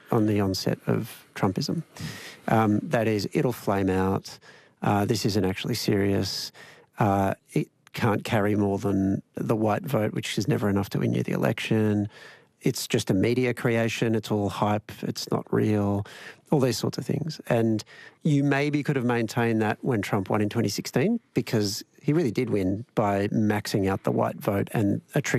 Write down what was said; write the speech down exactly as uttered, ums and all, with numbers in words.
on the onset of Trumpism. Um, that is, it'll flame out. Uh, this isn't actually serious. Uh, it can't carry more than the white vote, which is never enough to win you the election. It's just a media creation. It's all hype. It's not real. All these sorts of things. And you maybe could have maintained that when Trump won in twenty sixteen, because he really did win by maxing out the white vote and a trick